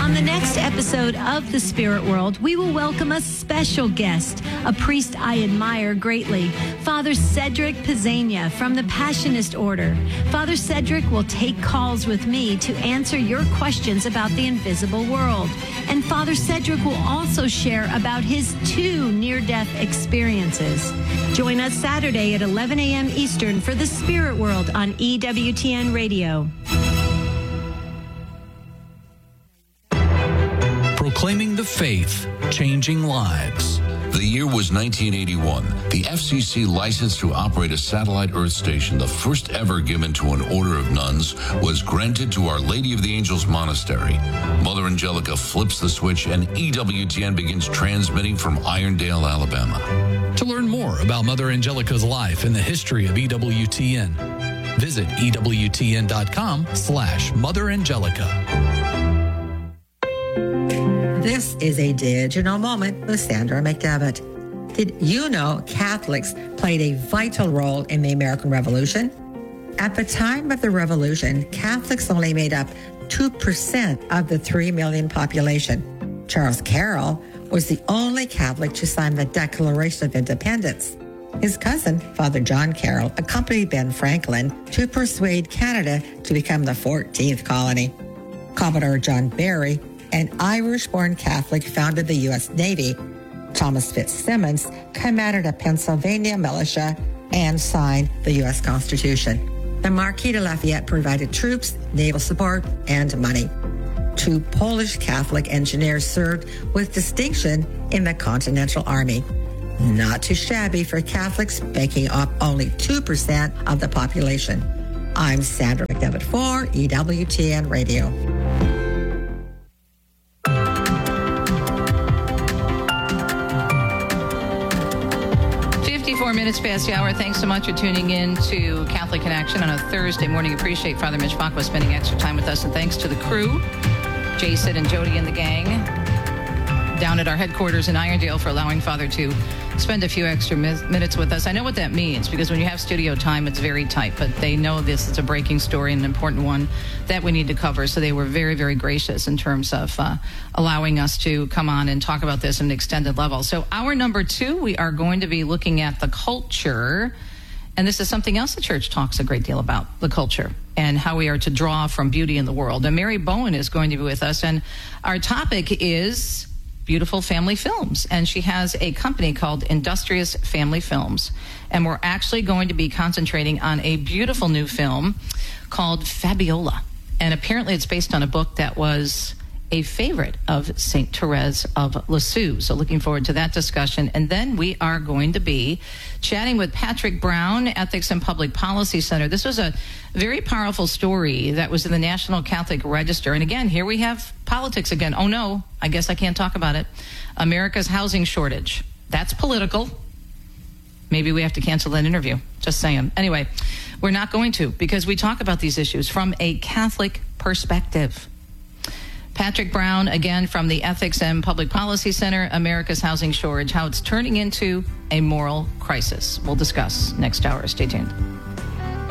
On the next episode of The Spirit World, we will welcome a special guest, a priest I admire greatly, Father Cedric Pizzania from the Passionist Order. Father Cedric will take calls with me to answer your questions about the invisible world. And Father Cedric will also share about his 2 near-death experiences. Join us Saturday at 11 a.m. Eastern for The Spirit World on EWTN Radio. Proclaiming the faith, changing lives. The year was 1981. The FCC license to operate a satellite Earth station, the first ever given to an order of nuns, was granted to Our Lady of the Angels Monastery. Mother Angelica flips the switch and EWTN begins transmitting from Irondale, Alabama. To learn more about Mother Angelica's life and the history of EWTN, visit EWTN.com/Mother Angelica. This is a digital moment with Sandra McDevitt. Did you know Catholics played a vital role in the American Revolution? At the time of the Revolution, Catholics only made up 2% of the 3 million population. Charles Carroll was the only Catholic to sign the Declaration of Independence. His cousin, Father John Carroll, accompanied Ben Franklin to persuade Canada to become the 14th colony. Commodore John Barry, an Irish-born Catholic, founded the U.S. Navy. Thomas Fitzsimmons commanded a Pennsylvania militia and signed the U.S. Constitution. The Marquis de Lafayette provided troops, naval support, and money. 2 Polish Catholic engineers served with distinction in the Continental Army. Not too shabby for Catholics, making up only 2% of the population. I'm Sandra McDevitt for EWTN Radio. 4 minutes past the hour. Thanks so much for tuning in to Catholic Connection on a Thursday morning. Appreciate Father Mitch Bacwa spending extra time with us. And thanks to the crew, Jason and Jody and the gang, down at our headquarters in Irondale for allowing Father to spend a few extra minutes with us. I know what that means, because when you have studio time, it's very tight. But they know this is a breaking story and an important one that we need to cover. So they were very, very gracious in terms of allowing us to come on and talk about this at an extended level. So hour number 2, we are going to be looking at the culture. And this is something else the church talks a great deal about, the culture, and how we are to draw from beauty in the world. And Mary Bowen is going to be with us. And our topic is beautiful family films. And she has a company called Industrious Family Films. And we're actually going to be concentrating on a beautiful new film called Fabiola. And apparently it's based on a book that was a favorite of St. Therese of Lisieux. So looking forward to that discussion. And then we are going to be chatting with Patrick Brown, Ethics and Public Policy Center. This was a very powerful story that was in the National Catholic Register. And again, here we have politics again. Oh no, I guess I can't talk about it. America's housing shortage. That's political. Maybe we have to cancel that interview. Just saying. Anyway, we're not going to, because we talk about these issues from a Catholic perspective. Patrick Brown, again, from the Ethics and Public Policy Center, America's Housing Shortage, how it's turning into a moral crisis. We'll discuss next hour. Stay tuned.